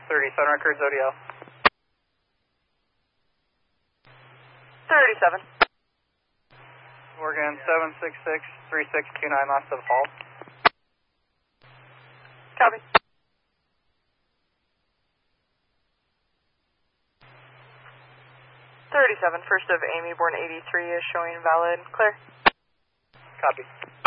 37 records ODL. 37. Morgan 766-3629 last of fault. Copy. 37, first of Amy, born 83, is showing valid. Clear. Copy.